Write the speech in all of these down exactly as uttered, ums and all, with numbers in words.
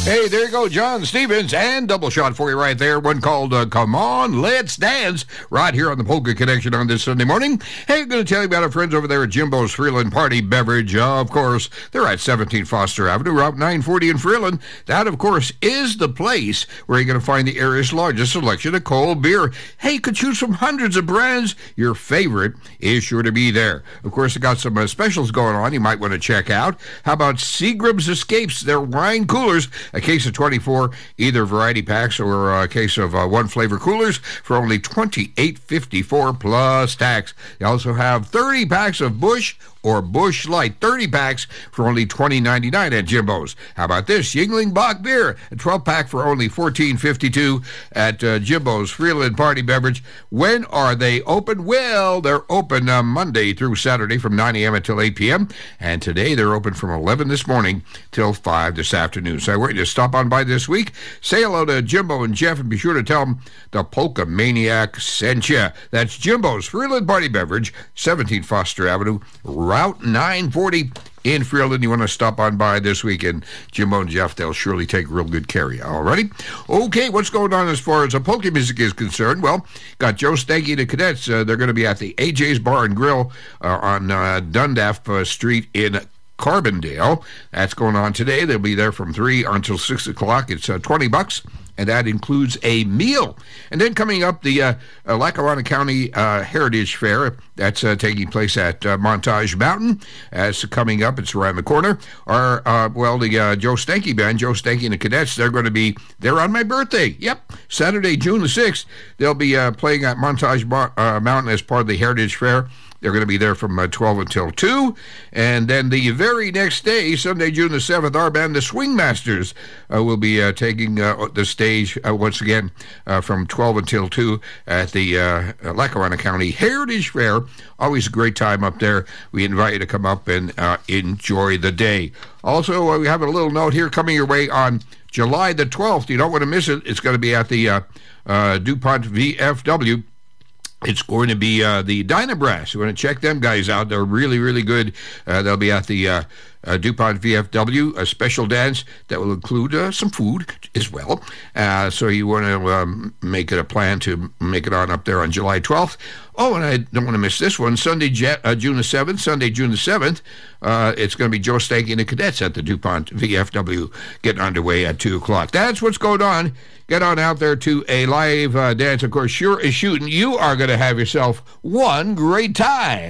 Hey, there you go, John Stevens, and double shot for you right there. One called uh, Come On, Let's Dance, right here on the Polka Connection on this Sunday morning. Hey, I'm going to tell you about our friends over there at Jimbo's Freeland Party Beverage. Uh, of course, they're at seventeen Foster Avenue, Route nine forty in Freeland. That, of course, is the place where you're going to find the area's largest selection of cold beer. Hey, you could choose from hundreds of brands. Your favorite is sure to be there. Of course, they got some uh, specials going on you might want to check out. How about Seagram's Escapes, their wine coolers? A case of twenty-four, either variety packs or a case of uh, one flavor coolers for only twenty-eight fifty-four plus tax. They also have thirty packs of Busch or Busch Light, thirty packs for only twenty ninety-nine at Jimbo's. How about this? Yingling Bach Beer, a twelve pack for only fourteen fifty-two at uh, Jimbo's Freeland Party Beverage. When are they open? Well, they're open uh, Monday through Saturday from nine a.m. until eight p.m. And today they're open from eleven this morning till five this afternoon. So I want you to stop on by this week. Say hello to Jimbo and Jeff and be sure to tell them the Polka Maniac sent you. That's Jimbo's Freeland Party Beverage, seventeen Foster Avenue, Route nine forty in Freeland. You want to stop on by this weekend, Jimbo and Jeff, they'll surely take real good care of you. All righty? Okay, what's going on as far as the polka music is concerned? Well, got Joe Stanky and the Cadets. Uh, they're going to be at the A J's Bar and Grill uh, on uh, Dundas uh, Street in Carbondale. That's going on today. They'll be there from three until six o'clock. It's uh, twenty bucks. And that includes a meal. And then coming up, the uh, uh, Lackawanna County uh, Heritage Fair. That's uh, taking place at uh, Montage Mountain. That's coming up. It's around the corner. Our, uh, well, the uh, Joe Stanky Band, Joe Stanky and the Cadets, they're going to be there on my birthday. Yep. Saturday, June the sixth. They'll be uh, playing at Montage Mo- uh, Mountain as part of the Heritage Fair. They're going to be there from uh, twelve until two. And then the very next day, Sunday, June the seventh, our band, the Swing Masters, uh, will be uh, taking uh, the stage uh, once again uh, from twelve until two at the uh, Lackawanna County Heritage Fair. Always a great time up there. We invite you to come up and uh, enjoy the day. Also, uh, we have a little note here coming your way on July the twelfth. You don't want to miss it. It's going to be at the uh, uh, DuPont V F W. It's going to be uh, the Dynabrass. You want to check them guys out. They're really, really good. Uh, they'll be at the uh, uh, DuPont V F W, a special dance that will include uh, some food as well. Uh, so you want to um, make it a plan to make it on up there on July twelfth. Oh, and I don't want to miss this one. Sunday, uh, June the seventh, Sunday, June the seventh, uh, it's going to be Joe Stanky and the Cadets at the DuPont V F W getting underway at two o'clock. That's what's going on. Get on out there to a live uh, dance. Of course, sure as shooting, you are going to have yourself one great time.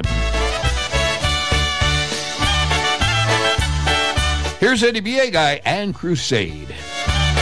Here's Eddie B A Guy and Crusade.